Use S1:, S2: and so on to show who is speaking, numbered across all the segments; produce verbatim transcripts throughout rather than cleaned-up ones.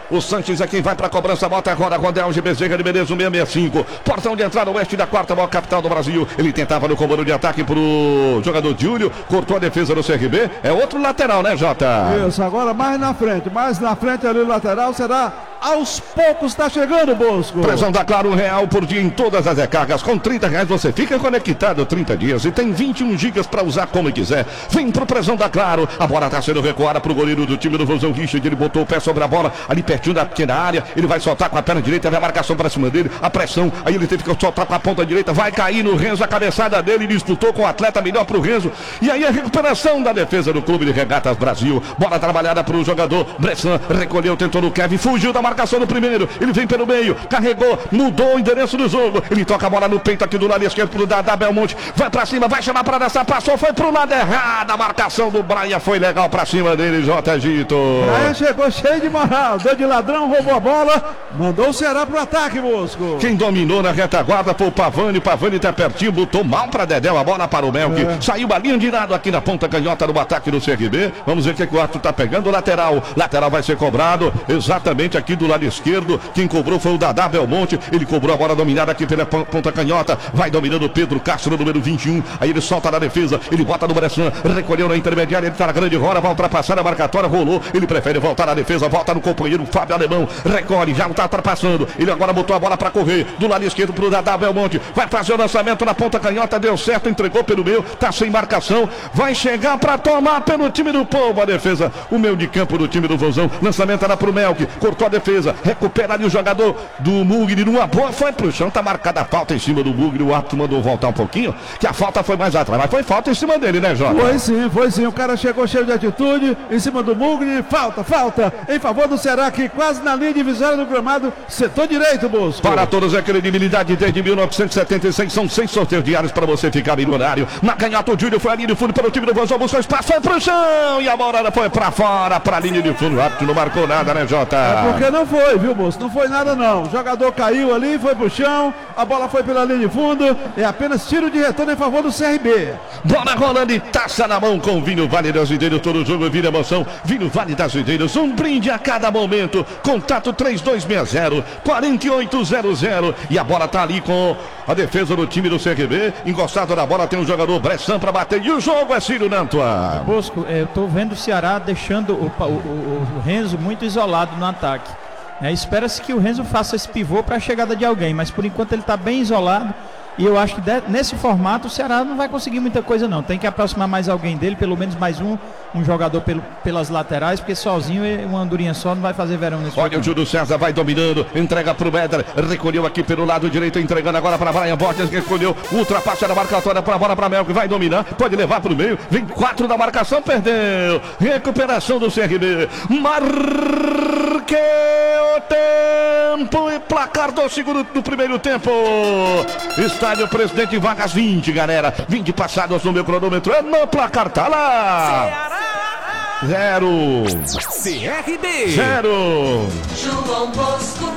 S1: O Sanches é quem vai pra cobrança, bota agora a Rodel de Bezerra de Menezes, seiscentos e sessenta e cinco. Portão de entrada oeste da quarta maior capital do Brasil. Ele tentava no comando de ataque pro jogador Júlio, cortou a defesa do C R B. É outro lateral, né, Jota?
S2: Isso, agora mais na frente, mais na frente ali o lateral será aos poucos, tá chegando, Bosco.
S1: Pressão da Claro, um real por dia em todas as recargas. Com trinta reais você fica conectado trinta dias e tem vinte e um gigas para usar como quiser. Vem pro Pressão da Claro. A bola tá sendo recuada pro goleiro do time do Vozão Richard. Ele botou o pé sobre a bola ali pertinho da pequena área. Ele vai soltar com a perna direita, vai a marcação para cima dele. A pressão, aí ele teve que soltar com a ponta direita. Vai cair no Renzo, a cabeçada dele. Disputou com o atleta melhor pro Renzo. E aí a recuperação da defesa do Clube de Regatas Brasil. Bola trabalhada pro jogador Bressan. Recolheu, tentou no Kevin. Fugiu da marcação do primeiro. Ele vem pelo meio, carregou, mudou o endereço do jogo. Ele toca a bola no peito aqui do lado esquerdo pro Dadá Belmonte. Vai pra cima, vai chamar pra dançar. Passou, foi pro lado errado. A marcação do Brian foi legal pra cima dele, J. Gito.
S2: Brian chegou cheio de moral. Deu de ladrão, roubou a bola. Mandou o Ceará pro ataque, Bosco.
S1: Quem dominou na retaguarda foi o Pavani. O Pavani tá pertinho, botou mal pra Dedéu. A bola para o Melk. É. Saiu a linha de lado aqui na ponta canhota no ataque do C R B. Vamos ver o que, que o Arthur tá pegando. Lateral. Lateral vai ser cobrado exatamente aqui do lado esquerdo. Quem cobrou foi o Dadá Belmonte. Ele cobrou a bola dominada aqui pela ponta canhota. Vai dominando o Pedro Castro, número vinte e um. Aí ele solta na defesa. Ele bota no Bressan. Recolheu na intermediária. Ele tá na grande roda. Vai ultrapassar a marcatória. Rolou. Ele prefere voltar na defesa. Volta no companheiro Fábio Alemão. Recolhe. Já não tá ultrapassando. Ele agora botou a bola pra correr. Do lado esquerdo pro Dadá Belmonte. Vai fazer o lançamento na ponta canhota. Deu certo. Entregou pelo meio. Tá sem marcação. Vai chegar pra tomar pelo time do Povo. A defesa. O meio de campo do time do Vozão. Lançamento era pro Melk. Cortou a defesa. Recupera ali o jogador do Mugni, numa boa, foi pro chão, tá marcada a falta em cima do Mugni. O árbitro mandou voltar um pouquinho, que a falta foi mais atrás, mas foi falta em cima dele, né, Jota?
S2: Foi sim, foi sim, o cara chegou cheio de atitude em cima do Mugni. Falta, falta em favor do Ceará, aqui quase na linha divisória do gramado, setor direito, Bosco.
S1: Para todos a credibilidade desde mil novecentos e setenta e seis, são seis sorteios diários para você ficar milionário. Na canhota o Júlio foi a linha de fundo para o time do Vozão, buscou espaço, foi pro chão e a bola foi pra fora, pra linha de fundo. O árbitro não marcou nada, né, Jota?
S2: É porque não foi, viu, Bosco? Não foi nada não. O jogador caiu ali, foi pro chão, a bola foi pela linha de fundo, é apenas tiro de retorno em favor do C R B.
S1: Bola rolando e taça na mão com Vinho Vale das Videiras, todo jogo vira emoção. Vinho Vale das Videiras, um brinde a cada momento. Contato três dois seis zero, quatro oito zero zero. E a bola tá ali com a defesa do time do C R B. Encostado na bola tem um jogador Bressan pra bater e o jogo é Círio Nantua.
S3: Bosco, eu tô vendo o Ceará deixando o, o, o, o Renzo muito isolado no ataque. É, espera-se que o Renzo faça esse pivô para a chegada de alguém, mas por enquanto ele está bem isolado. E eu acho que de, nesse formato o Ceará não vai conseguir muita coisa não. Tem que aproximar mais alguém dele, pelo menos mais um, um jogador pelo, pelas laterais, porque sozinho uma andorinha só não vai fazer verão nesse
S1: Olha, o Júlio César vai dominando, entrega pro Méder, recolheu aqui pelo lado direito, entregando agora para Brian Borges, que recolheu, ultrapassa a marcatória para a bola para Melk, vai dominar, pode levar pro meio, vem quatro da marcação, perdeu. Recuperação do C R B. Marque o tempo e placar do segundo do primeiro tempo. Estádio Presidente Vargas, vinte, galera. vinte passados no meu cronômetro. É no placar, tá lá. Zero.
S4: C R B.
S1: Zero.
S5: João Bosco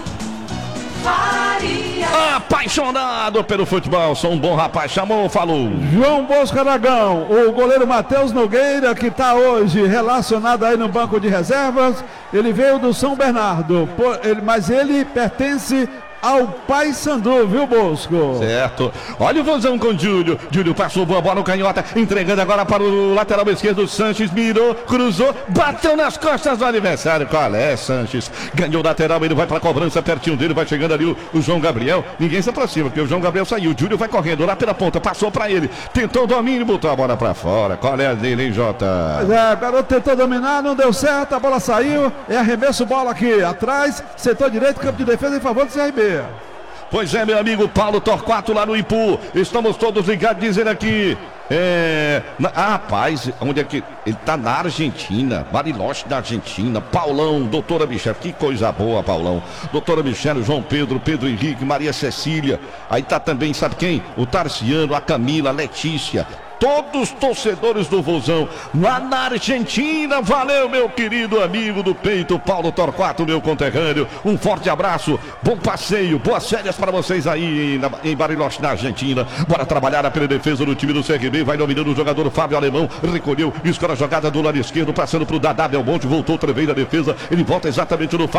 S5: Faria.
S1: Apaixonado pelo futebol. Sou um bom rapaz. Chamou, falou.
S2: João Bosco Aragão, o goleiro Matheus Nogueira, que está hoje relacionado aí no banco de reservas. Ele veio do São Bernardo, mas ele pertence ao Paysandu, viu, Bosco?
S1: Certo. Olha o Vozão com o Júlio. Júlio passou boa bola no canhota, entregando agora para o lateral esquerdo. Sanches mirou, cruzou, bateu nas costas do adversário. Qual é, Sanches? Ganhou o lateral, ele vai para a cobrança, pertinho dele, vai chegando ali o, o João Gabriel. Ninguém se aproxima, porque o João Gabriel saiu. O Júlio vai correndo lá pela ponta, passou para ele. Tentou o domínio, botou a bola para fora. Qual é a dele, hein, Jota?
S2: Pois é, o garoto tentou dominar, não deu certo, a bola saiu. É arremesso, bola aqui atrás, setor direito, campo de defesa em favor do C R B.
S1: Pois é, meu amigo Paulo Torquato lá no Ipu. Estamos todos ligados dizendo aqui. É. Na, ah, rapaz, onde é que. Ele tá na Argentina. Bariloche da Argentina. Paulão, doutora Michele. Que coisa boa, Paulão. Doutora Michele, João Pedro, Pedro Henrique, Maria Cecília. Aí tá também, sabe quem? O Tarciano, a Camila, a Letícia. Todos os torcedores do Vozão lá na Argentina. Valeu, meu querido amigo do peito, Paulo Torquato, meu conterrâneo. Um forte abraço, bom passeio, boas férias para vocês aí na, em Bariloche, na Argentina. Bora trabalhar pela defesa do time do C R B. Vai dominando o jogador Fábio Alemão. Recolheu, escolhe a jogada do lado esquerdo, passando para o Dadá Belmonte. Voltou outra vez na defesa. Ele volta exatamente no